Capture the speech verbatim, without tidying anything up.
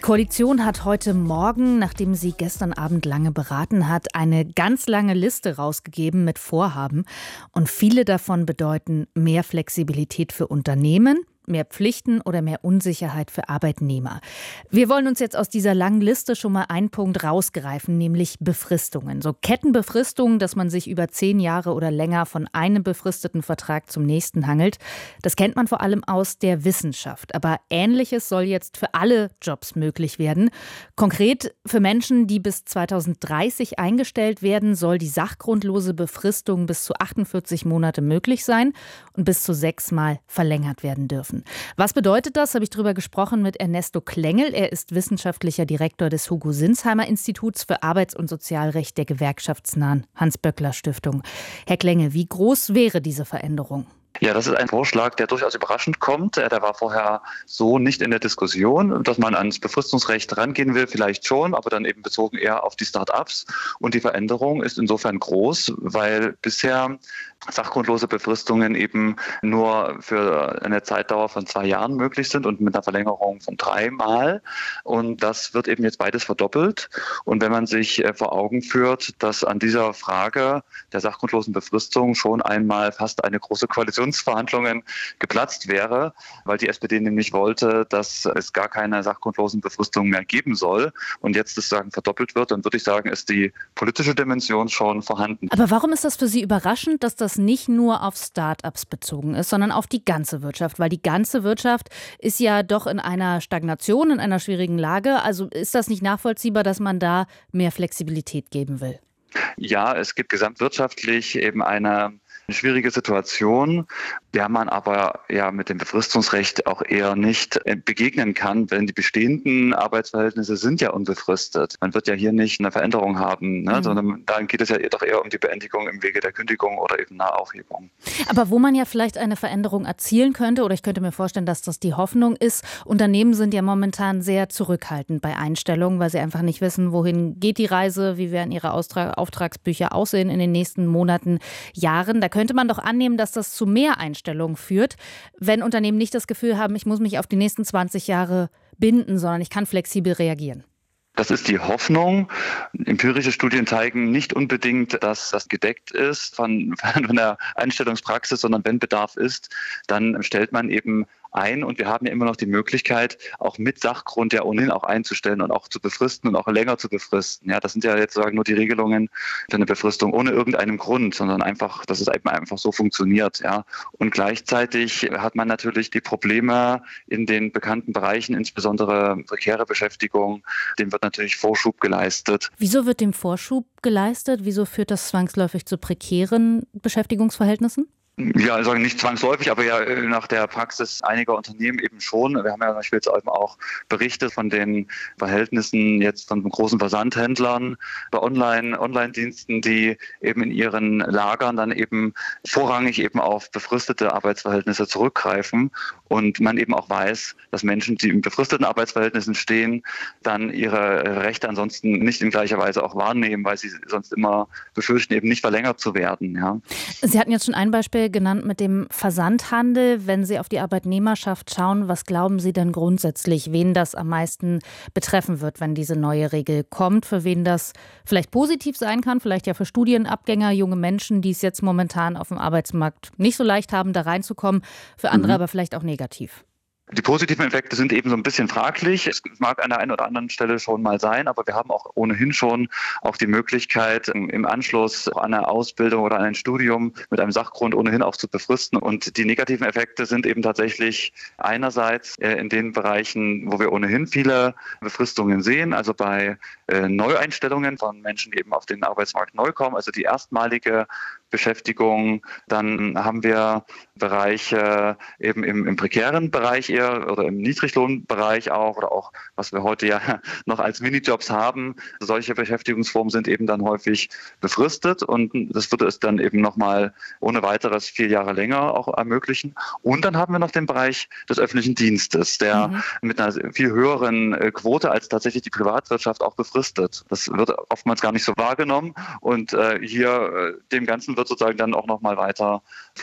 Die Koalition hat heute Morgen, nachdem sie gestern Abend lange beraten hat, eine ganz lange Liste rausgegeben mit Vorhaben. Und viele davon bedeuten mehr Flexibilität für Unternehmen, mehr Pflichten oder mehr Unsicherheit für Arbeitnehmer. Wir wollen uns jetzt aus dieser langen Liste schon mal einen Punkt rausgreifen, nämlich Befristungen. So Kettenbefristungen, dass man sich über zehn Jahre oder länger von einem befristeten Vertrag zum nächsten hangelt. Das kennt man vor allem aus der Wissenschaft. Aber Ähnliches soll jetzt für alle Jobs möglich werden. Konkret für Menschen, die bis zweitausenddreißig eingestellt werden, soll die sachgrundlose Befristung bis zu achtundvierzig Monate möglich sein und bis zu sechsmal verlängert werden dürfen. Was bedeutet das? Habe ich darüber gesprochen mit Ernesto Klengel. Er ist wissenschaftlicher Direktor des Hugo-Sinsheimer-Instituts für Arbeits- und Sozialrecht der gewerkschaftsnahen Hans-Böckler-Stiftung. Herr Klengel, wie groß wäre diese Veränderung? Ja, das ist ein Vorschlag, der durchaus überraschend kommt. Der war vorher so nicht in der Diskussion, dass man ans Befristungsrecht rangehen will, vielleicht schon, aber dann eben bezogen eher auf die Start-ups. Und die Veränderung ist insofern groß, weil bisher sachgrundlose Befristungen eben nur für eine Zeitdauer von zwei Jahren möglich sind und mit einer Verlängerung von dreimal. Und das wird eben jetzt beides verdoppelt. Und wenn man sich vor Augen führt, dass an dieser Frage der sachgrundlosen Befristung schon einmal fast eine große Koalitionsverhandlungen geplatzt wäre, weil die S P D nämlich wollte, dass es gar keine sachgrundlosen Befristungen mehr geben soll und jetzt sozusagen verdoppelt wird, dann würde ich sagen, ist die politische Dimension schon vorhanden. Aber warum ist das für Sie überraschend, dass das nicht nur auf Start-ups bezogen ist, sondern auf die ganze Wirtschaft? Weil die ganze Wirtschaft ist ja doch in einer Stagnation, in einer schwierigen Lage. Also ist das nicht nachvollziehbar, dass man da mehr Flexibilität geben will? Ja, es gibt gesamtwirtschaftlich eben eine Eine schwierige Situation, der man aber ja mit dem Befristungsrecht auch eher nicht begegnen kann, denn die bestehenden Arbeitsverhältnisse sind ja unbefristet. Man wird ja hier nicht eine Veränderung haben, ne? Mhm. sondern dann geht es ja doch eher um die Beendigung im Wege der Kündigung oder eben einer Aufhebung. Aber wo man ja vielleicht eine Veränderung erzielen könnte, oder ich könnte mir vorstellen, dass das die Hoffnung ist, Unternehmen sind ja momentan sehr zurückhaltend bei Einstellungen, weil sie einfach nicht wissen, wohin geht die Reise, wie werden ihre Austrag- Auftragsbücher aussehen in den nächsten Monaten, Jahren. Da könnte man doch annehmen, dass das zu mehr Einstellungen führt, wenn Unternehmen nicht das Gefühl haben, ich muss mich auf die nächsten zwanzig Jahre binden, sondern ich kann flexibel reagieren. Das ist die Hoffnung. Empirische Studien zeigen nicht unbedingt, dass das gedeckt ist von, von der Einstellungspraxis, sondern wenn Bedarf ist, dann stellt man eben ein und wir haben ja immer noch die Möglichkeit, auch mit Sachgrund ja ohnehin auch einzustellen und auch zu befristen und auch länger zu befristen. Ja, das sind ja jetzt sozusagen nur die Regelungen für eine Befristung ohne irgendeinen Grund, sondern einfach, dass es eben einfach so funktioniert. Ja, und gleichzeitig hat man natürlich die Probleme in den bekannten Bereichen, insbesondere prekäre Beschäftigung, dem wird natürlich Vorschub geleistet. Wieso wird dem Vorschub geleistet? Wieso führt das zwangsläufig zu prekären Beschäftigungsverhältnissen? Ja, also nicht zwangsläufig, aber ja nach der Praxis einiger Unternehmen eben schon. Wir haben ja zum Beispiel jetzt eben auch Berichte von den Verhältnissen jetzt von großen Versandhändlern bei Online, Online-Diensten, die eben in ihren Lagern dann eben vorrangig eben auf befristete Arbeitsverhältnisse zurückgreifen und man eben auch weiß, dass Menschen, die in befristeten Arbeitsverhältnissen stehen, dann ihre Rechte ansonsten nicht in gleicher Weise auch wahrnehmen, weil sie sonst immer befürchten, eben nicht verlängert zu werden. Ja. Sie hatten jetzt schon ein Beispiel genannt mit dem Versandhandel. Wenn Sie auf die Arbeitnehmerschaft schauen, was glauben Sie denn grundsätzlich, wen das am meisten betreffen wird, wenn diese neue Regel kommt? Für wen das vielleicht positiv sein kann, vielleicht ja für Studienabgänger, junge Menschen, die es jetzt momentan auf dem Arbeitsmarkt nicht so leicht haben, da reinzukommen, für andere mhm. aber vielleicht auch negativ. Die positiven Effekte sind eben so ein bisschen fraglich. Es mag an der einen oder anderen Stelle schon mal sein, aber wir haben auch ohnehin schon auch die Möglichkeit, im Anschluss an eine Ausbildung oder an ein Studium mit einem Sachgrund ohnehin auch zu befristen. Und die negativen Effekte sind eben tatsächlich einerseits in den Bereichen, wo wir ohnehin viele Befristungen sehen, also bei Neueinstellungen von Menschen, die eben auf den Arbeitsmarkt neu kommen, also die erstmalige Beschäftigung. Dann haben wir Bereiche eben im, im prekären Bereich eher oder im Niedriglohnbereich auch oder auch, was wir heute ja noch als Minijobs haben. Solche Beschäftigungsformen sind eben dann häufig befristet und das würde es dann eben nochmal ohne weiteres vier Jahre länger auch ermöglichen. Und dann haben wir noch den Bereich des öffentlichen Dienstes, der mhm. mit einer viel höheren Quote als tatsächlich die Privatwirtschaft auch befristet. Das wird oftmals gar nicht so wahrgenommen und äh, hier äh, dem Ganzen wird sozusagen dann auch nochmal weiter